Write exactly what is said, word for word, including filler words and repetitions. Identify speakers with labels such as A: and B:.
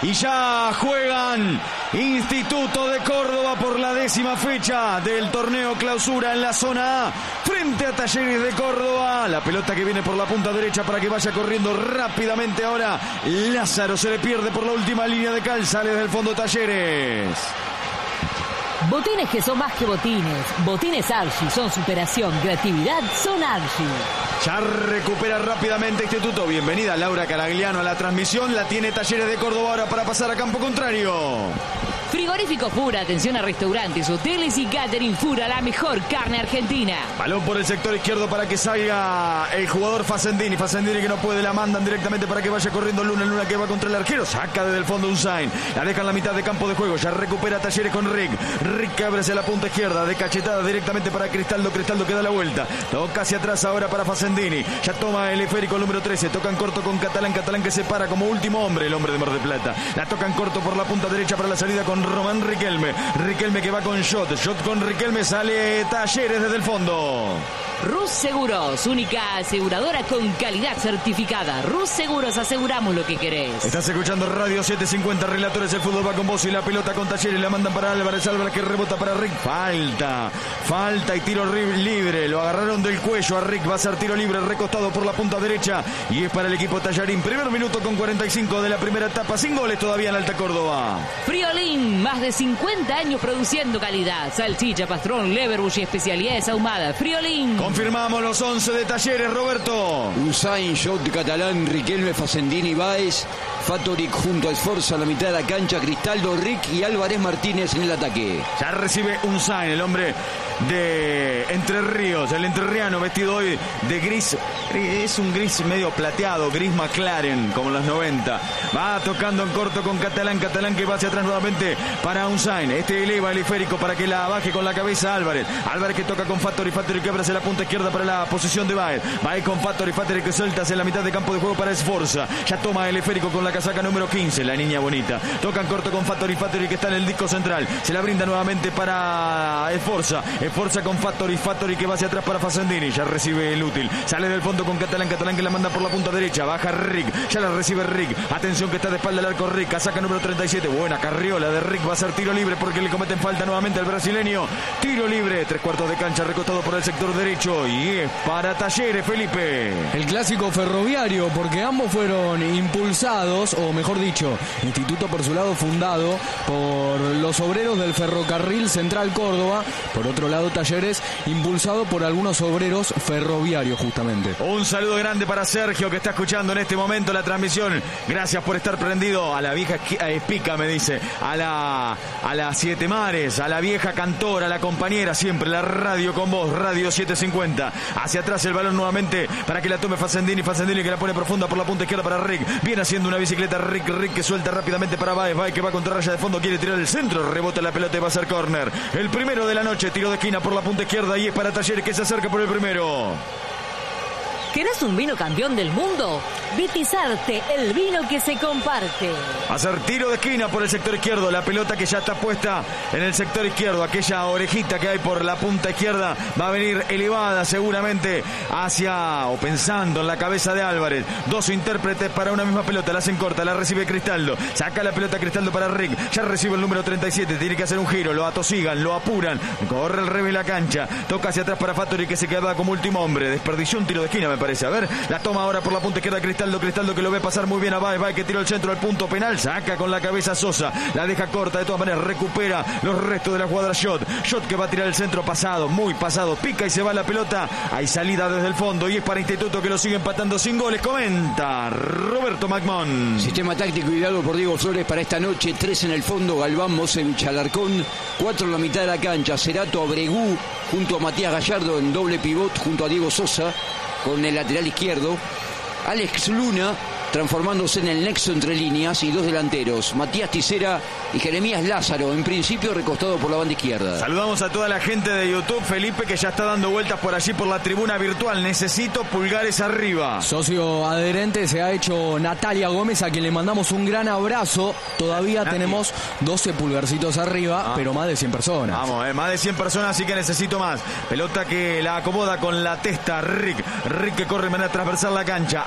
A: Y ya juegan Instituto de Córdoba por la décima fecha del torneo clausura en la zona A frente a Talleres de Córdoba. La pelota que viene por la punta derecha para que vaya corriendo rápidamente ahora Lázaro. Se le pierde por la última línea de cal. Sale del fondo Talleres.
B: Botines que son más que botines. Botines Archie son superación, creatividad, son Archie.
A: Ya recupera rápidamente Instituto. Bienvenida Laura Caragliano a la transmisión. La tiene Talleres de Córdoba ahora para pasar a campo contrario.
B: Frigorífico Fura, atención a restaurantes, hoteles y catering Fura, la mejor carne argentina.
A: Balón por el sector izquierdo para que salga el jugador Facendini. Facendini que no puede, la mandan directamente para que vaya corriendo Luna. Luna que va contra el arquero, saca desde el fondo un Zain. La deja en la mitad de campo de juego, ya recupera Talleres con Rick. Rick que abre hacia la punta izquierda, de cachetada directamente para Cristaldo. Cristaldo que da la vuelta, toca hacia atrás ahora para Facendini. Ya toma el esférico número trece, toca en corto con Catalán. Catalán que se para como último hombre, el hombre de Mar del Plata. La toca en corto por la punta derecha para la salida con Román Riquelme. Riquelme que va con Shot. Shot con Riquelme. Sale Talleres desde el fondo.
B: Rus Seguros, única aseguradora con calidad certificada. Rus Seguros, aseguramos lo que querés.
A: Estás escuchando Radio setecientos cincuenta, Relatores, el fútbol va con vos y la pelota con Talleres. La mandan para Álvarez. Álvarez que rebota para Rick. Falta. Falta y tiro libre. Lo agarraron del cuello a Rick. Va a ser tiro libre recostado por la punta derecha. Y es para el equipo Tallarín. Primer minuto con cuarenta y cinco de la primera etapa. Sin goles todavía en Alta Córdoba.
B: Friolín, más de cincuenta años produciendo calidad. Salchicha, pastrón, leverbush y especialidades ahumadas. Friolín.
A: Confirmamos los once de Talleres, Roberto.
C: Usain, Shot, Catalán, Riquelme, Facendini, Báez, Fatoric junto a Esforza a la mitad de la cancha, Cristaldo, Rick y Álvarez Martínez en el ataque.
A: Ya recibe Usain, el hombre de Entre Ríos, el entrerriano vestido hoy de gris, es un gris medio plateado, gris McLaren como en los noventa. Va tocando en corto con Catalán, Catalán que va hacia atrás nuevamente para Usain. Este eleva el esférico para que la baje con la cabeza Álvarez. Álvarez que toca con Fatori, Fatori que abre hacia la punta izquierda para la posición de Baez. Baez con Fatori, Fatori que suelta hacia la mitad de campo de juego para Esforza. Ya toma el esférico con la casaca número quince, la niña bonita. Toca en corto con Fatori, Fatori que está en el disco central. Se la brinda nuevamente para Esforza. Esforza con Fatori, Fatori que va hacia atrás para Facendini. Ya recibe el útil. Sale del fondo con Catalán, Catalán que la manda por la punta derecha. Baja Rick. Ya la recibe Rick. Atención que está de espalda al arco Rick. Casaca número treinta y siete. Buena carriola de Rick. Va a ser tiro libre porque le cometen falta nuevamente al brasileño. Tiro libre. Tres cuartos de cancha recostado por el sector derecho. Y es para Talleres, Felipe.
D: El clásico ferroviario porque ambos fueron impulsados, o mejor dicho, Instituto por su lado fundado por los obreros del Ferrocarril Central Córdoba. Por otro lado, Talleres impulsado por algunos obreros ferroviarios justamente.
A: Un saludo grande para Sergio que está escuchando en este momento la transmisión. Gracias por estar prendido a la vieja espica, me dice, a la a las Siete Mares, a la vieja cantora, a la compañera siempre, la radio con vos, Radio setecientos cincuenta. Hacia atrás el balón nuevamente para que la tome Facendini, Facendini que la pone profunda por la punta izquierda para Rick. Viene haciendo una bicicleta Rick, Rick que suelta rápidamente para Baez, Baez que va contra raya de fondo, quiere tirar el centro, rebota la pelota y va a ser córner. El primero de la noche, tiro de esquina por la punta izquierda y es para Talleres que se acerca por el primero.
B: ¿Querés un vino campeón del mundo? Vitizarte, el vino que se comparte.
A: Hacer tiro de esquina por el sector izquierdo. La pelota que ya está puesta en el sector izquierdo. Aquella orejita que hay por la punta izquierda va a venir elevada seguramente hacia o pensando en la cabeza de Álvarez. Dos intérpretes para una misma pelota. La hacen corta, la recibe Cristaldo. Saca la pelota Cristaldo para Rick. Ya recibe el número treinta y siete. Tiene que hacer un giro. Lo atosigan, lo apuran. Corre el revés la cancha. Toca hacia atrás para Fatori que se queda como último hombre. Desperdició un tiro de esquina, me parece. A ver, la toma ahora por la punta izquierda Cristaldo. Cristaldo que lo ve pasar muy bien a Baez. Baez que tira el centro al punto penal. Saca con la cabeza Sosa. La deja corta. De todas maneras recupera los restos de la jugada Shot. Shot que va a tirar el centro pasado. Muy pasado. Pica y se va la pelota. Hay salida desde el fondo. Y es para Instituto que lo sigue empatando sin goles. Comenta Roberto Magmón.
C: Sistema táctico ideado por Diego Flores para esta noche. Tres en el fondo. Galván, Mosevich, Alarcón. Cuatro en la mitad de la cancha. Cerato, Abregú junto a Matías Gallardo en doble pivot junto a Diego Sosa con el lateral izquierdo. Alex Luna transformándose en el nexo entre líneas y dos delanteros, Matías Tisera y Jeremías Lázaro, en principio recostado por la banda izquierda.
A: Saludamos a toda la gente de YouTube, Felipe, que ya está dando vueltas por allí por la tribuna virtual. Necesito pulgares arriba.
D: Socio adherente se ha hecho Natalia Gómez, a quien le mandamos un gran abrazo. Todavía ah, tenemos doce pulgarcitos arriba, ah. pero más de cien personas.
A: Vamos, eh, más de cien personas, así que necesito más. Pelota que la acomoda con la testa Rick. Rick que corre de manera transversal la cancha.